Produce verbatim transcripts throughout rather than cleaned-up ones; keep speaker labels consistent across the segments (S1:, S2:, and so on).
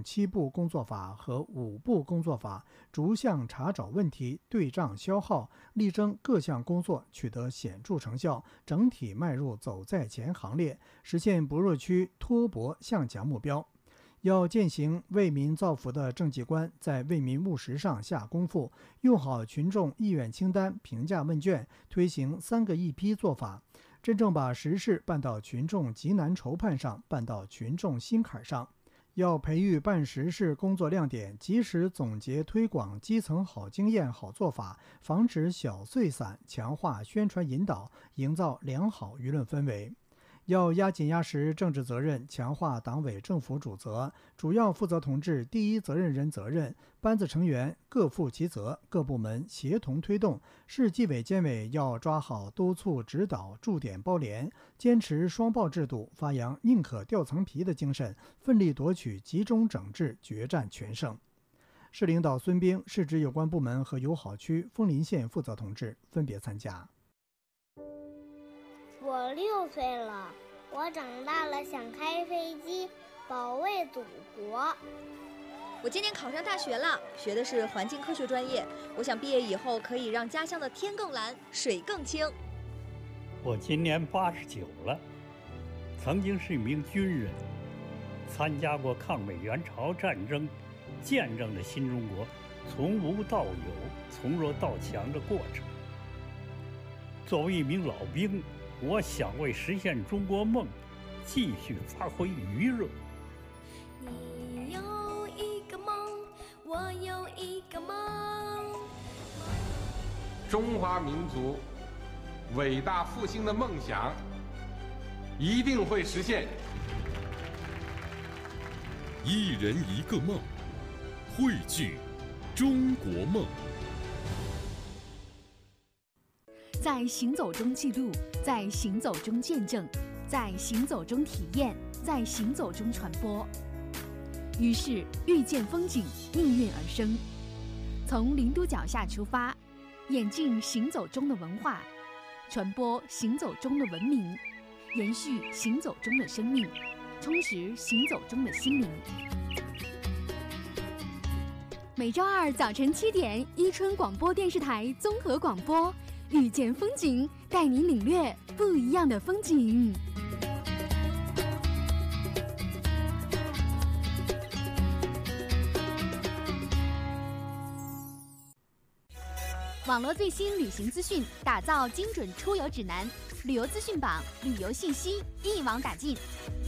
S1: 七部工作法和五部工作法，逐项查找问题，对账消耗，力争各项工作取得显著成效，整体迈入走在前行列，实现薄弱区脱薄向强目标。要践行为民造福的政绩观，在为民务实上下功夫，用好群众意愿清单、评价问卷，推行三个一批做法，真正把实事办到群众急难愁盼上，办到群众心坎上。要培育办实事工作亮点，及时总结推广基层好经验、好做法，防止小碎散，强化宣传引导，营造良好舆论氛围。要压紧压实政治责任，强化党委政府主责，主要负责同志第一责任人责任，班子成员各负其责，各部门协同推动。市纪委监委要抓好督促指导、驻点包联，坚持双报制度，发扬宁可掉层皮的精神，奋力夺取集中整治，决战全胜。市领导孙兵、市直有关部门和友好区枫林县负责同志分别参加。
S2: 我六岁了，我长大了想开飞机，保卫祖国。
S3: 我今年考上大学了，学的是环境科学专业。我想毕业以后可以让家乡的天更蓝，水更清。
S4: 我今年八十九了，曾经是一名军人，参加过抗美援朝战争，见证了新中国从无到有、从弱到强的过程。作为一名老兵，我想为实现中国梦，继续发挥余热。
S5: 你有一个梦，我有一个梦。
S6: 中华民族伟大复兴的梦想一定会实现。
S7: 一人一个梦，汇聚中国梦。
S8: 在行走中记录，在行走中见证，在行走中体验，在行走中传播。于是，遇见风景应运而生。从林都脚下出发，演进行走中的文化，传播行走中的文明，延续行走中的生命，充实行走中的心灵。每周二早晨七点，伊春广播电视台综合广播。遇见风景，带你领略不一样的风景。网络最新旅行资讯，打造精准出游指南，旅游资讯榜，旅游信息一网打尽。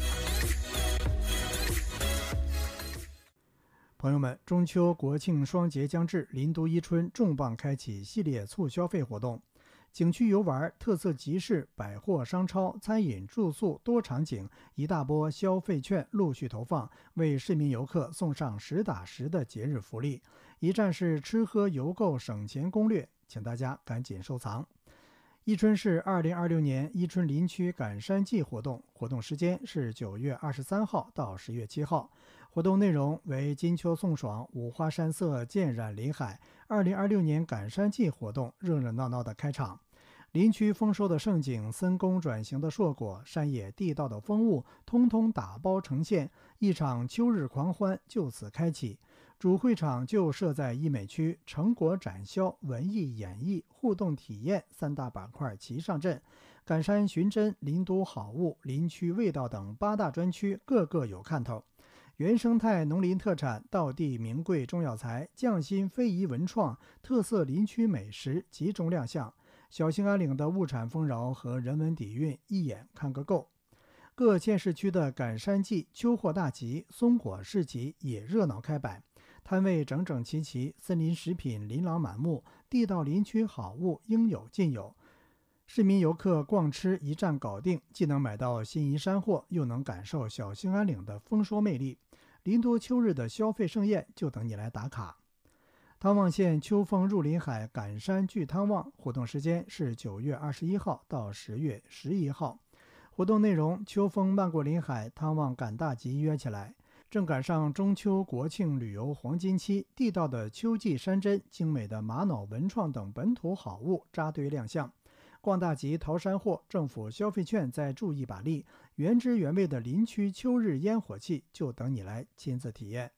S1: 朋友们，中秋国庆双节将至，林都伊春重磅开启系列促消费活动。景区游玩、特色集市、百货商超、餐饮、住宿多场景，一大波消费券陆续投放，为市民游客送上实打实的节日福利。一站式吃喝游购省钱攻略，请大家赶紧收藏。伊春市二零二六年伊春林区赶山季活动，活动时间是九月二十三号到十月七号。活动内容为金秋送爽，五花山色渐染林海。二零二六年赶山季活动热热闹闹的开场。林区丰收的盛景，森工转型的硕果，山野地道的风物，通通打包呈现，一场秋日狂欢就此开启。主会场就设在艺美区，成果展销、文艺演绎、互动体验三大板块齐上阵。赶山寻真、林都好物、林区味道等八大专区个个有看头。原生态农林特产、道地名贵中药材、匠心非遗文创、特色林区美食集中亮相。小兴安岭的物产丰饶和人文底蕴一眼看个够。各县市区的赶山季、秋货大集、松果市集也热闹开摆，摊位整整齐齐，森林食品琳琅满目，地道林区好物应有尽有。市民游客逛吃一站搞定，既能买到心仪山货，又能感受小兴安岭的丰收魅力。林都秋日的消费盛宴就等你来打卡。汤旺县秋风入林海赶山聚汤旺，活动时间是九月二十一号到十月十一号。活动内容：秋风漫过林海，汤旺赶大集约起来。正赶上中秋国庆旅游黄金期，地道的秋季山珍、精美的玛瑙文创等本土好物扎堆亮相。逛大集淘山货，政府消费券再助一把力，原汁原味的林区秋日烟火气就等你来亲自体验。